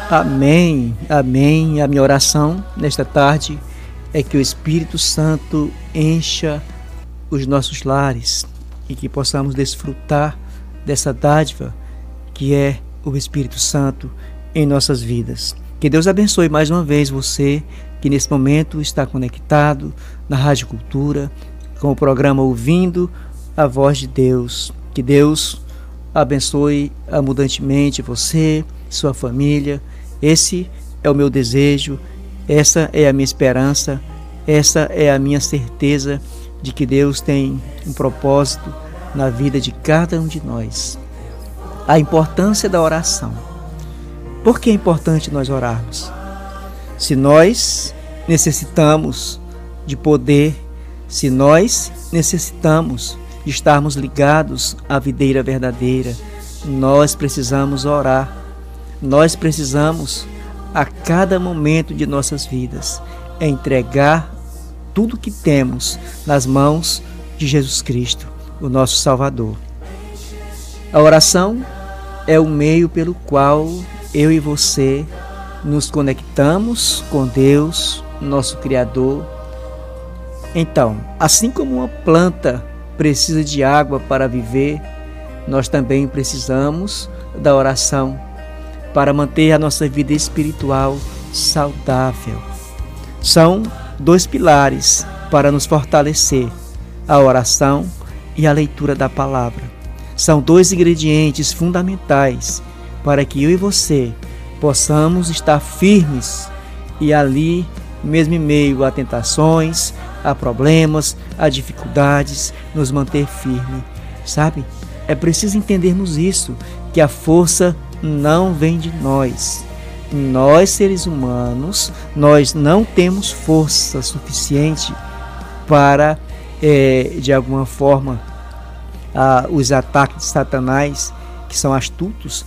Amém, amém. A minha oração nesta tarde é que o Espírito Santo encha os nossos lares e que possamos desfrutar dessa dádiva que é o Espírito Santo em nossas vidas. Que Deus abençoe mais uma vez você que nesse momento está conectado na Rádio Cultura com o programa Ouvindo a Voz de Deus. Que Deus abençoe abundantemente você, sua família. Esse é o meu desejo, essa é a minha esperança, essa é a minha certeza de que Deus tem um propósito na vida de cada um de nós. A importância da oração. Por que é importante nós orarmos? Se nós necessitamos de poder, se nós necessitamos de estarmos ligados à videira verdadeira, nós precisamos orar. Nós precisamos, a cada momento de nossas vidas, entregar tudo que temos nas mãos de Jesus Cristo, o nosso Salvador. A oração é o meio pelo qual eu e você nos conectamos com Deus, nosso Criador. Então, assim como uma planta precisa de água para viver, nós também precisamos da oração para manter a nossa vida espiritual saudável. São dois pilares para nos fortalecer: a oração e a leitura da palavra. São dois ingredientes fundamentais para que eu e você possamos estar firmes e ali, mesmo em meio a tentações, a problemas, a dificuldades, nos manter firme. Sabe? É preciso entendermos isso, que a força não vem de nós. Nós, seres humanos, nós não temos força suficiente para, de alguma forma, os ataques de Satanás, que são astutos,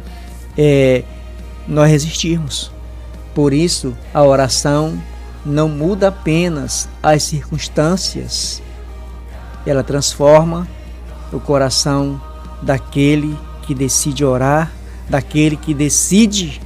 nós resistirmos. Por isso, a oração não muda apenas as circunstâncias, ela transforma o coração daquele que decide orar, daquele que decide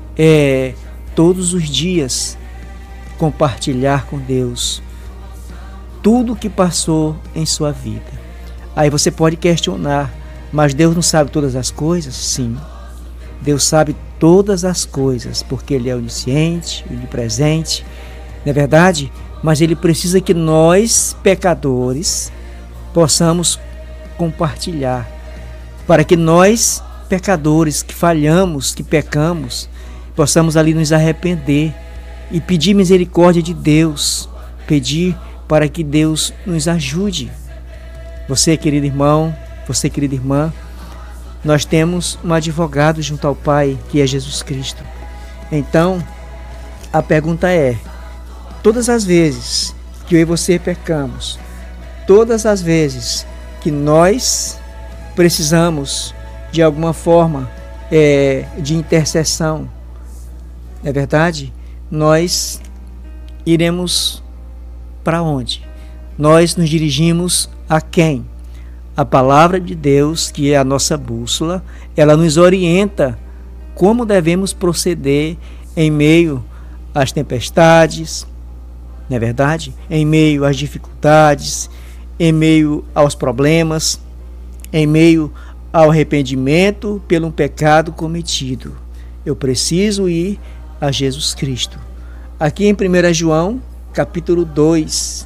todos os dias compartilhar com Deus tudo o que passou em sua vida. Aí você pode questionar, mas Deus não sabe todas as coisas? Sim, Deus sabe todas as coisas, porque Ele é onisciente, onipresente, não é verdade? Mas Ele precisa que nós, pecadores, possamos compartilhar, para que nós, pecadores, que falhamos, que pecamos, possamos ali nos arrepender e pedir misericórdia de Deus, pedir para que Deus nos ajude. Você, querido irmão, você, querida irmã, nós temos um advogado junto ao Pai, que é Jesus Cristo. Então, a pergunta é: todas as vezes que eu e você pecamos, todas as vezes que nós precisamos de alguma forma de intercessão, não é verdade? Nós iremos para onde? Nós nos dirigimos a quem? A palavra de Deus, que é a nossa bússola, ela nos orienta como devemos proceder em meio às tempestades, não é verdade? Em meio às dificuldades, em meio aos problemas, em meio ao arrependimento pelo pecado cometido. Eu preciso ir a Jesus Cristo. Aqui em 1 João, capítulo 2,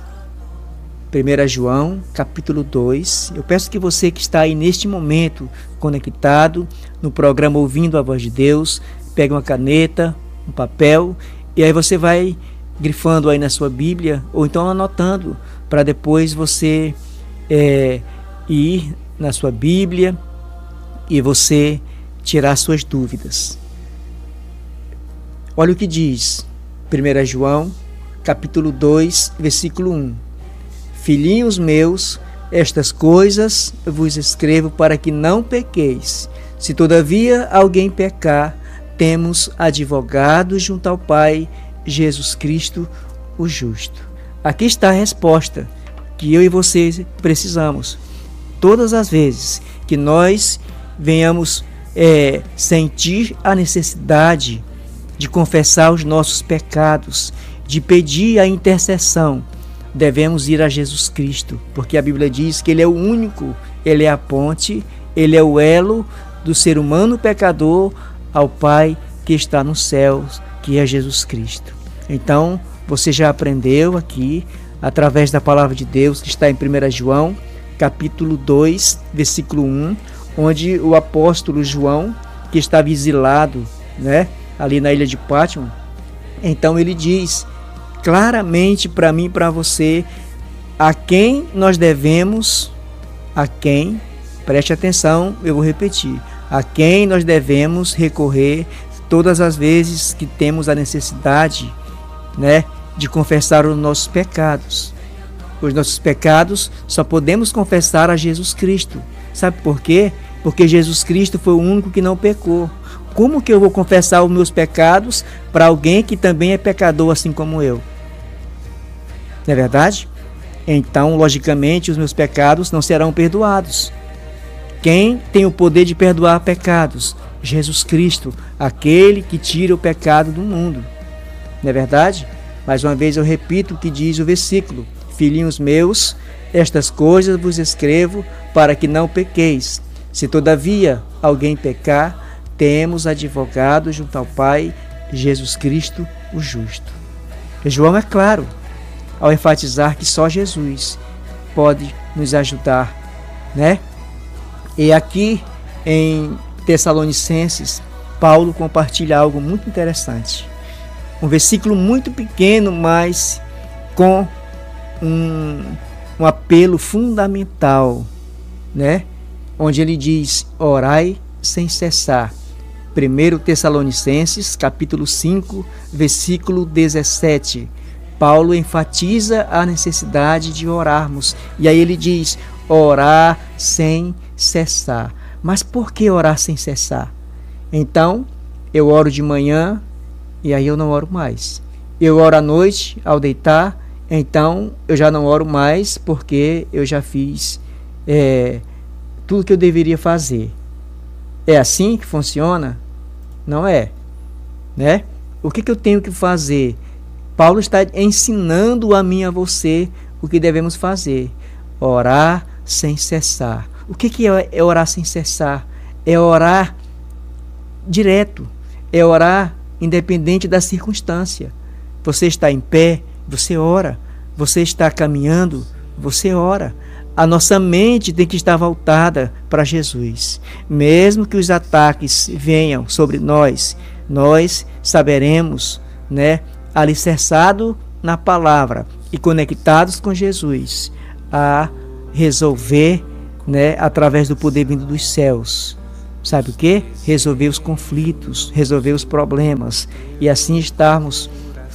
1 João, capítulo 2, eu peço que você que está aí neste momento conectado no programa Ouvindo a Voz de Deus, pegue uma caneta, um papel, e aí você vai grifando aí na sua Bíblia, ou então anotando, para depois você ir na sua Bíblia e você tirar suas dúvidas. Olha o que diz 1 João, capítulo 2, versículo 1. Filhinhos meus, estas coisas vos escrevo para que não pequeis. Se todavia alguém pecar, temos advogado junto ao Pai, Jesus Cristo, o justo. Aqui está a resposta que eu e você precisamos. Todas as vezes que nós venhamos sentir a necessidade de confessar os nossos pecados, de pedir a intercessão, devemos ir a Jesus Cristo, porque a Bíblia diz que Ele é o único, Ele é a ponte, Ele é o elo do ser humano pecador ao Pai que está nos céus, que é Jesus Cristo. Então, você já aprendeu aqui, através da palavra de Deus, que está em 1 João, capítulo 2, versículo 1, onde o apóstolo João, que estava exilado, ali na ilha de Pátmos, então ele diz claramente para mim e para você a quem nós devemos, preste atenção, eu vou repetir, a quem nós devemos recorrer todas as vezes que temos a necessidade, de confessar os nossos pecados. Os nossos pecados só podemos confessar a Jesus Cristo. Sabe por quê? Porque Jesus Cristo foi o único que não pecou. Como que eu vou confessar os meus pecados para alguém que também é pecador assim como eu? Não é verdade? Então, logicamente, os meus pecados não serão perdoados. Quem tem o poder de perdoar pecados? Jesus Cristo, aquele que tira o pecado do mundo. Não é verdade? Mais uma vez eu repito o que diz o versículo: filhinhos meus, estas coisas vos escrevo para que não pequeis. Se todavia alguém pecar, temos advogado junto ao Pai, Jesus Cristo, o justo. João é claro ao enfatizar que só Jesus pode nos ajudar, E aqui em Tessalonicenses, Paulo compartilha algo muito interessante. Um versículo muito pequeno, mas com um apelo fundamental, Onde ele diz: orai sem cessar. 1 Tessalonicenses, capítulo 5, versículo 17. Paulo enfatiza a necessidade de orarmos. E aí ele diz: orar sem cessar. Mas por que orar sem cessar? Então, eu oro de manhã e aí eu não oro mais. Eu oro à noite ao deitar, então eu já não oro mais porque eu já fiz tudo que eu deveria fazer. É assim que funciona? Não é, O que eu tenho que fazer? Paulo está ensinando a mim e a você o que devemos fazer. Orar sem cessar. O que é orar sem cessar? É orar direto. É orar independente da circunstância. Você está em pé, você ora. Você está caminhando, você ora. A nossa mente tem que estar voltada para Jesus. Mesmo que os ataques venham sobre nós, nós saberemos, alicerçado na palavra e conectados com Jesus, a resolver, através do poder vindo dos céus. Sabe o quê? Resolver os conflitos, resolver os problemas e assim estarmos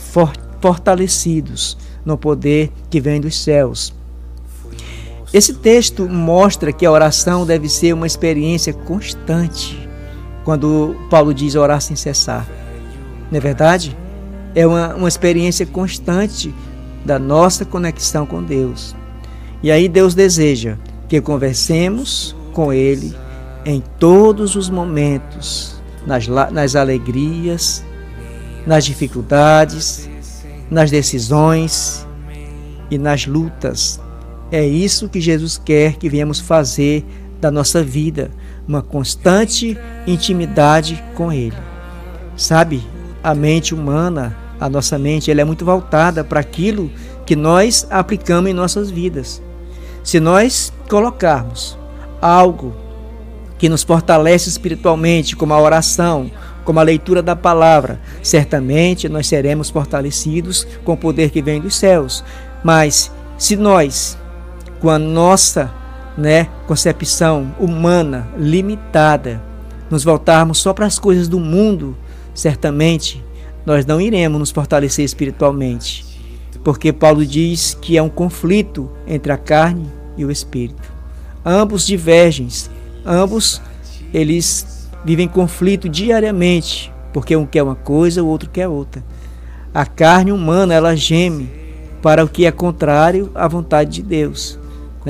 fortalecidos no poder que vem dos céus. Esse texto mostra que a oração deve ser uma experiência constante. Quando Paulo diz orar sem cessar, não é verdade? É uma experiência constante da nossa conexão com Deus. E aí Deus deseja que conversemos com Ele em todos os momentos, nas alegrias, nas dificuldades, nas decisões e nas lutas. É isso que Jesus quer que venhamos fazer da nossa vida, uma constante intimidade com Ele. Sabe, a mente humana, a nossa mente, ela é muito voltada para aquilo que nós aplicamos em nossas vidas. Se nós colocarmos algo que nos fortalece espiritualmente, como a oração, como a leitura da palavra, certamente nós seremos fortalecidos com o poder que vem dos céus. Mas se nós, com a nossa concepção humana limitada, nos voltarmos só para as coisas do mundo, certamente nós não iremos nos fortalecer espiritualmente, porque Paulo diz que é um conflito entre a carne e o espírito. Ambos divergem, ambos eles vivem conflito diariamente, porque um quer uma coisa, o outro quer outra. A carne humana, ela geme para o que é contrário à vontade de Deus,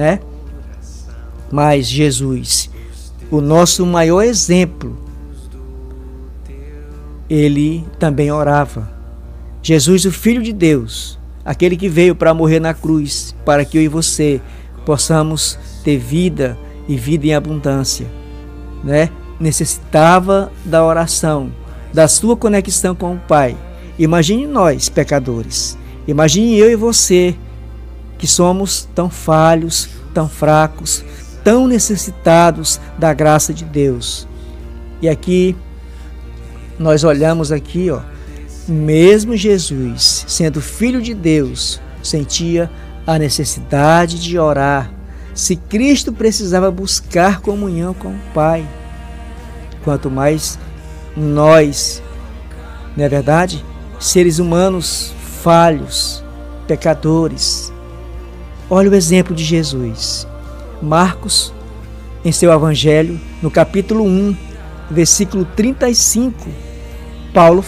Mas Jesus, o nosso maior exemplo, ele também orava. Jesus, o Filho de Deus, aquele que veio para morrer na cruz, para que eu e você possamos ter vida e vida em abundância, né? Necessitava da oração, da sua conexão com o Pai. Imagine nós, pecadores. Imagine eu e você, que somos tão falhos, tão fracos, tão necessitados da graça de Deus. E aqui, nós olhamos aqui, mesmo Jesus, sendo Filho de Deus, sentia a necessidade de orar. Se Cristo precisava buscar comunhão com o Pai, quanto mais nós, não é verdade? Seres humanos falhos, pecadores. Olha o exemplo de Jesus. Marcos, em seu Evangelho, no capítulo 1, versículo 35, Paulo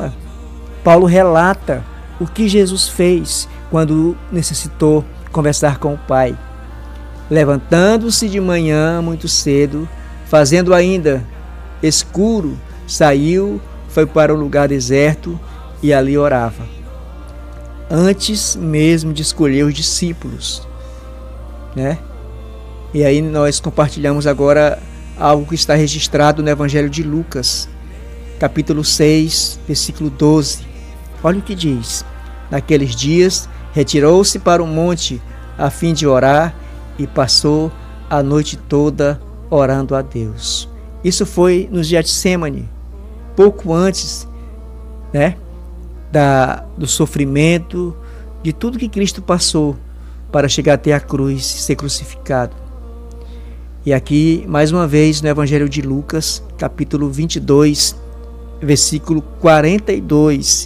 relata o que Jesus fez quando necessitou conversar com o Pai. Levantando-se de manhã muito cedo, fazendo ainda escuro, saiu, foi para um lugar deserto e ali orava. Antes mesmo de escolher os discípulos, né? E aí nós compartilhamos agora algo que está registrado no Evangelho de Lucas, capítulo 6, versículo 12. Olha o que diz: naqueles dias retirou-se para o monte a fim de orar e passou a noite toda orando a Deus. Isso foi no Getsêmani, pouco antes, né, do sofrimento, de tudo que Cristo passou para chegar até a cruz e ser crucificado. E aqui, mais uma vez, no Evangelho de Lucas, capítulo 22, versículo 42,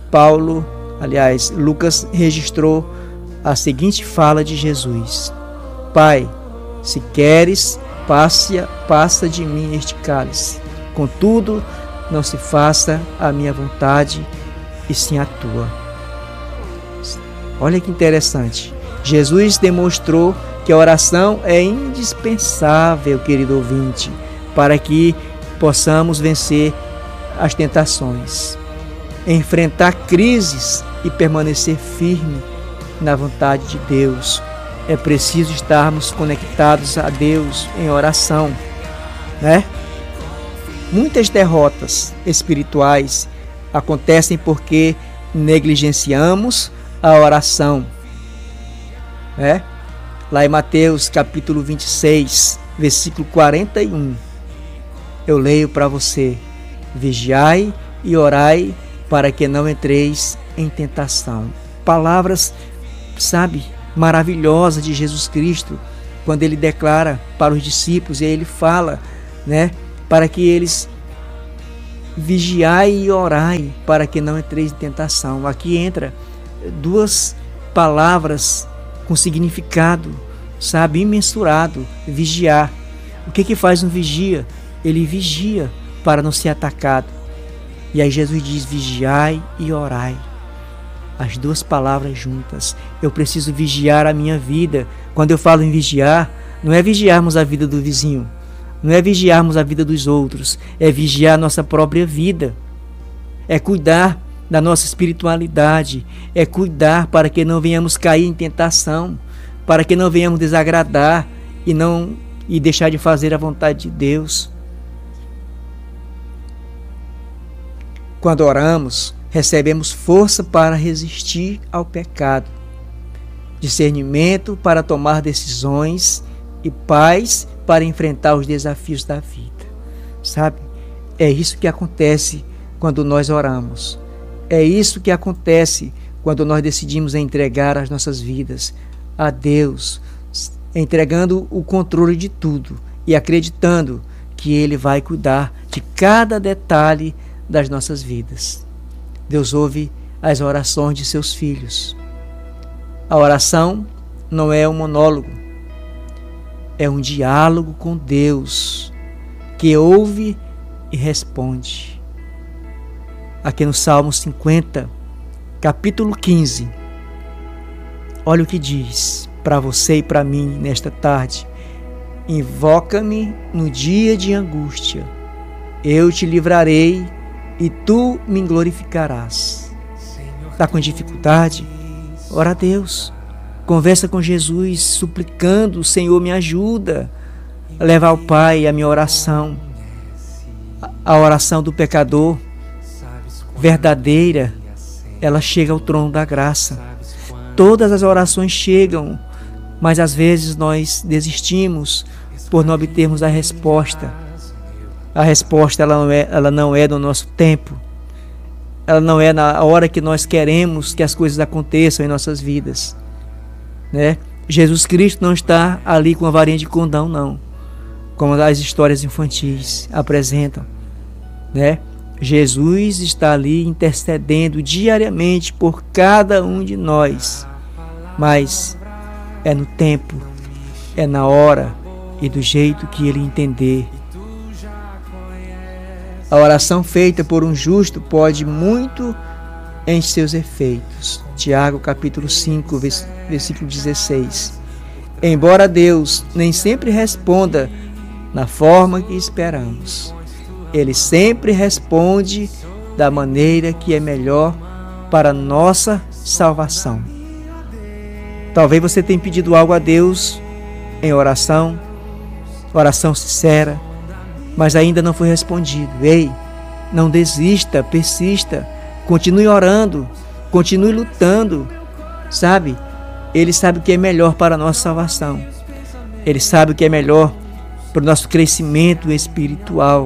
Lucas registrou a seguinte fala de Jesus: Pai, se queres, passa de mim este cálice. Contudo, não se faça a minha vontade, e sim a tua. Olha que interessante. Jesus demonstrou que a oração é indispensável, querido ouvinte, para que possamos vencer as tentações, enfrentar crises e permanecer firme na vontade de Deus. É preciso estarmos conectados a Deus em oração, né? Muitas derrotas espirituais acontecem porque negligenciamos a oração, né? Lá em Mateus capítulo 26, versículo 41, eu leio para você: vigiai e orai para que não entreis em tentação. Palavras, maravilhosas de Jesus Cristo, quando ele declara para os discípulos, e aí ele fala, né, para que eles vigiai e orai para que não entreis em tentação. Aqui entra duas palavras com significado, imensurado. Vigiar. O que faz um vigia? Ele vigia para não ser atacado. E aí Jesus diz: vigiai e orai. As duas palavras juntas. Eu preciso vigiar a minha vida. Quando eu falo em vigiar, não é vigiarmos a vida do vizinho, não é vigiarmos a vida dos outros, é vigiar a nossa própria vida. É cuidar da nossa espiritualidade, é cuidar para que não venhamos cair em tentação, para que não venhamos desagradar e deixar de fazer a vontade de Deus. Quando oramos, recebemos força para resistir ao pecado, discernimento para tomar decisões e paz para enfrentar os desafios da vida. É isso que acontece quando nós oramos. É isso que acontece quando nós decidimos entregar as nossas vidas a Deus, entregando o controle de tudo e acreditando que Ele vai cuidar de cada detalhe das nossas vidas. Deus ouve as orações de seus filhos. A oração não é um monólogo, é um diálogo com Deus, que ouve e responde. Aqui no Salmo 50, capítulo 15, olha o que diz para você e para mim nesta tarde: invoca-me no dia de angústia, eu te livrarei e tu me glorificarás. Está com dificuldade? Ora a Deus. Conversa com Jesus, suplicando: Senhor, me ajuda. Leva ao Pai a minha oração. A oração do pecador verdadeira, ela chega ao trono da graça. Todas as orações chegam, mas às vezes nós desistimos por não obtermos a resposta. A resposta ela não é no nosso tempo. Ela não é na hora que nós queremos que as coisas aconteçam em nossas vidas, né? Jesus Cristo não está ali com a varinha de condão, não, como as histórias infantis apresentam, né? Jesus está ali intercedendo diariamente por cada um de nós, mas é no tempo, é na hora e do jeito que Ele entender. A oração feita por um justo pode muito em seus efeitos. Tiago capítulo 5, versículo 16. Embora Deus nem sempre responda na forma que esperamos, Ele sempre responde da maneira que é melhor para a nossa salvação. Talvez você tenha pedido algo a Deus em oração sincera, mas ainda não foi respondido. Ei, não desista, persista, continue orando, continue lutando, sabe? Ele sabe o que é melhor para a nossa salvação. Ele sabe o que é melhor para o nosso crescimento espiritual.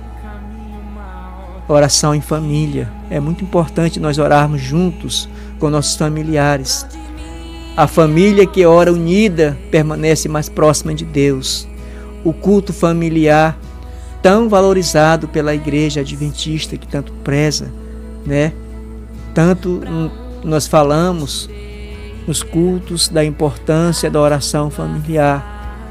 Oração em família. É muito importante nós orarmos juntos com nossos familiares. A família que ora unida permanece mais próxima de Deus. O culto familiar, tão valorizado pela igreja adventista, que tanto preza, né? Tanto nós falamos nos cultos da importância da oração familiar.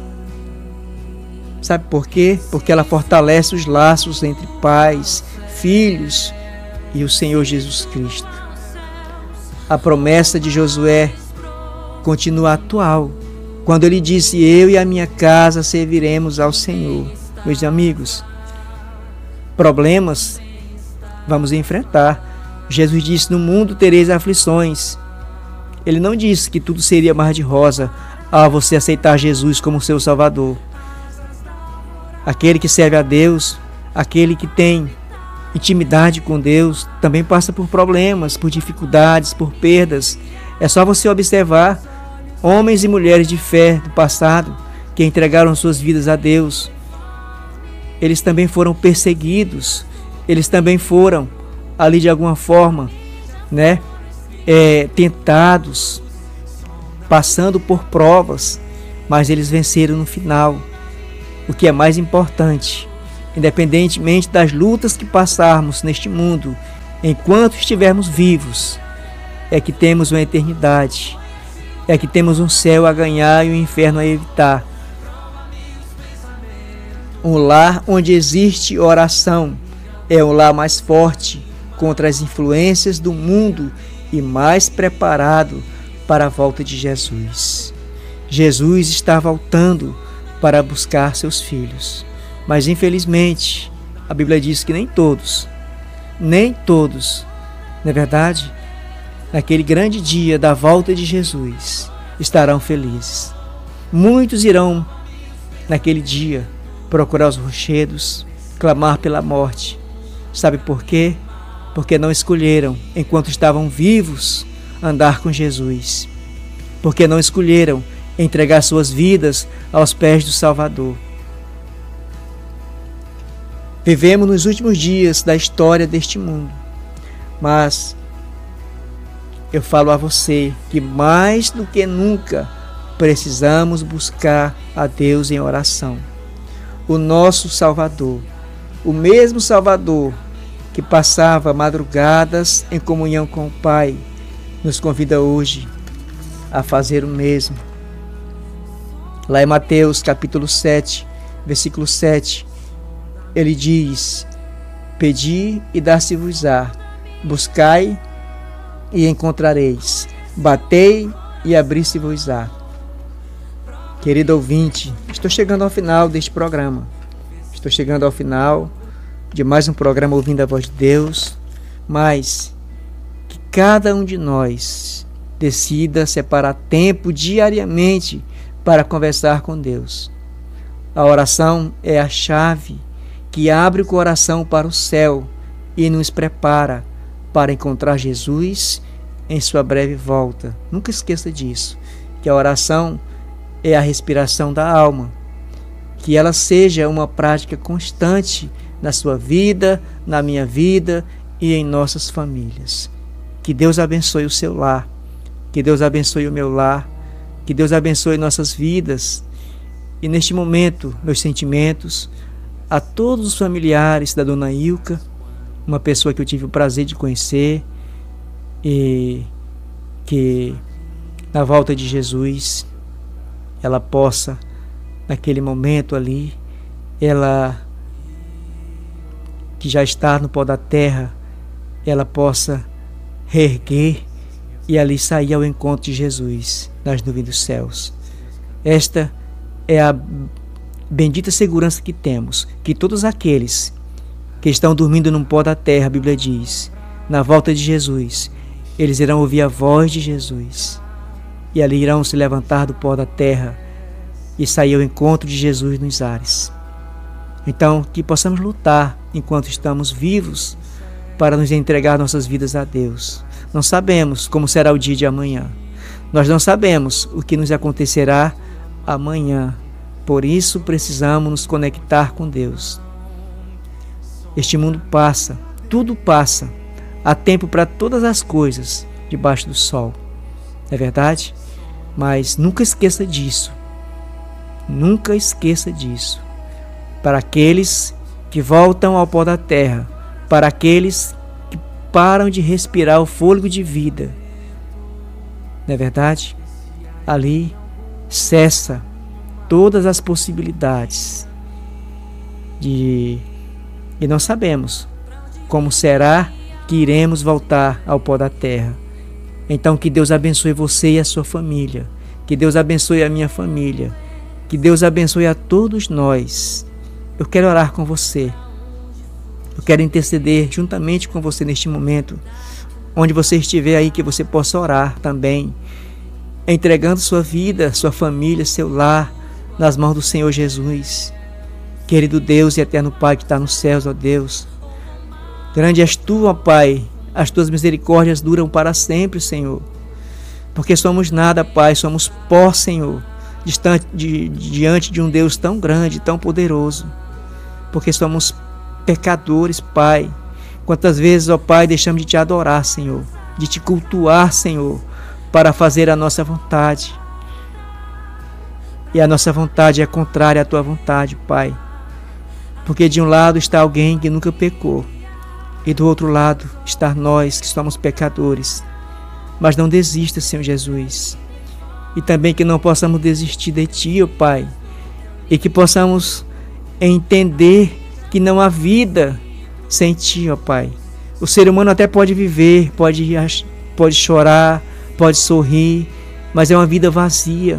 Sabe por quê? Porque ela fortalece os laços entre pais, filhos e o Senhor Jesus Cristo. A promessa de Josué continua atual, quando ele disse: eu e a minha casa serviremos ao Senhor. Meus amigos, problemas vamos enfrentar. Jesus disse: no mundo tereis aflições. Ele não disse que tudo seria mar de rosa ao você aceitar Jesus como seu Salvador. Aquele que serve a Deus, aquele que tem intimidade com Deus, também passa por problemas, por dificuldades, por perdas. É só você observar homens e mulheres de fé do passado que entregaram suas vidas a Deus. Eles também foram perseguidos, eles também foram ali de alguma forma, né, tentados, passando por provas, mas eles venceram no final. O que é mais importante, independentemente das lutas que passarmos neste mundo, enquanto estivermos vivos, é que temos uma eternidade, é que temos um céu a ganhar e um inferno a evitar. Um lar onde existe oração é um lar mais forte contra as influências do mundo e mais preparado para a volta de Jesus. Jesus está voltando para buscar seus filhos, mas infelizmente a Bíblia diz que nem todos, na verdade, naquele grande dia da volta de Jesus, estarão felizes. Muitos irão naquele dia procurar os rochedos, clamar pela morte. Sabe por quê? Porque não escolheram, enquanto estavam vivos, andar com Jesus. Porque não escolheram entregar suas vidas aos pés do Salvador. Vivemos nos últimos dias da história deste mundo, mas eu falo a você que mais do que nunca precisamos buscar a Deus em oração. O nosso Salvador, o mesmo Salvador que passava madrugadas em comunhão com o Pai, nos convida hoje a fazer o mesmo. Lá em Mateus capítulo 7, versículo 7, ele diz: pedi e dar-se-vos-á, buscai e encontrareis, batei e abrir-se-vos-á. Querido ouvinte, estou chegando ao final deste programa. Estou chegando ao final de mais um programa Ouvindo a Voz de Deus, mas que cada um de nós decida separar tempo diariamente para conversar com Deus. A oração é a chave que abre o coração para o céu e nos prepara para encontrar Jesus em sua breve volta. Nunca esqueça disso, que a oração é a respiração da alma. Que ela seja uma prática constante na sua vida, na minha vida e em nossas famílias. Que Deus abençoe o seu lar, que Deus abençoe o meu lar, que Deus abençoe nossas vidas. E neste momento, meus sentimentos a todos os familiares da dona Ilka, uma pessoa que eu tive o prazer de conhecer e que na volta de Jesus ela possa, naquele momento ali, ela que já está no pó da terra, ela possa reerguer e ali sair ao encontro de Jesus nas nuvens dos céus. Esta é a bendita segurança que temos, que todos aqueles que estão dormindo no pó da terra, a Bíblia diz, na volta de Jesus, eles irão ouvir a voz de Jesus e ali irão se levantar do pó da terra e sair ao encontro de Jesus nos ares. Então, que possamos lutar enquanto estamos vivos para nos entregar nossas vidas a Deus. Não sabemos como será o dia de amanhã. Nós não sabemos o que nos acontecerá amanhã. Por isso precisamos nos conectar com Deus. Este mundo passa, tudo passa. Há tempo para todas as coisas debaixo do sol. É verdade? Mas nunca esqueça disso. Nunca esqueça disso. Para aqueles que voltam ao pó da terra, para aqueles que param de respirar o fôlego de vida, não é verdade? Ali cessa todas as possibilidades e não sabemos como será que iremos voltar ao pó da terra. Então que Deus abençoe você e a sua família, que Deus abençoe a minha família, que Deus abençoe a todos nós. Eu quero orar com você, eu quero interceder juntamente com você neste momento, onde você estiver aí, que você possa orar também, entregando sua vida, sua família, seu lar nas mãos do Senhor Jesus. Querido Deus e eterno Pai que está nos céus, ó Deus, grande és tu, ó Pai, as tuas misericórdias duram para sempre, Senhor, porque somos nada, Pai, somos pó, Senhor, diante de um Deus tão grande, tão poderoso, porque somos pecadores, Pai. Quantas vezes, ó Pai, deixamos de te adorar, Senhor, de te cultuar, Senhor, para fazer a nossa vontade. E a nossa vontade é contrária à tua vontade, Pai. Porque de um lado está alguém que nunca pecou, e do outro lado está nós que somos pecadores. Mas não desista, Senhor Jesus. E também que não possamos desistir de ti, ó Pai. E que possamos entender que não há vida sem ti, ó Pai. O ser humano até pode viver, pode chorar, pode sorrir, mas é uma vida vazia.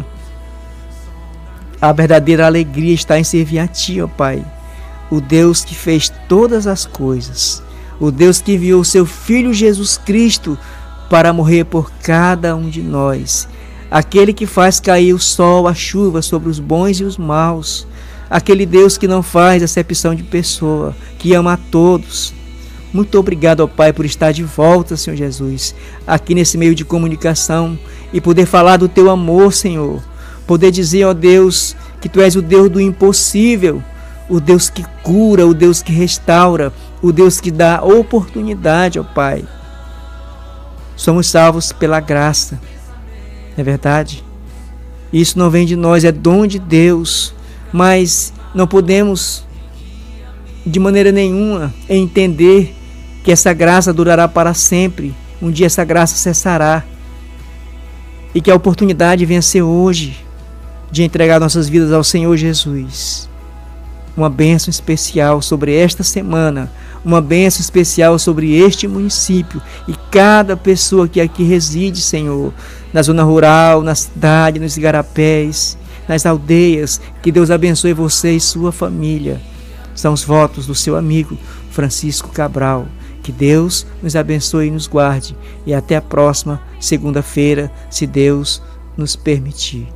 A verdadeira alegria está em servir a ti, ó Pai. O Deus que fez todas as coisas. O Deus que enviou o seu Filho Jesus Cristo para morrer por cada um de nós. Aquele que faz cair o sol, a chuva sobre os bons e os maus. Aquele Deus que não faz acepção de pessoa, que ama a todos. Muito obrigado, ó Pai, por estar de volta, Senhor Jesus, aqui nesse meio de comunicação e poder falar do teu amor, Senhor. Poder dizer, ó Deus, que tu és o Deus do impossível, o Deus que cura, o Deus que restaura, o Deus que dá oportunidade, ó Pai. Somos salvos pela graça, não é verdade? Isso não vem de nós, é dom de Deus, mas não podemos de maneira nenhuma entender que essa graça durará para sempre. Um dia essa graça cessará e que a oportunidade venha ser hoje de entregar nossas vidas ao Senhor Jesus. Uma bênção especial sobre esta semana, uma bênção especial sobre este município e cada pessoa que aqui reside, Senhor, na zona rural, na cidade, nos igarapés, nas aldeias. Que Deus abençoe você e sua família. São os votos do seu amigo Francisco Cabral. Que Deus nos abençoe e nos guarde. E até a próxima segunda-feira, se Deus nos permitir.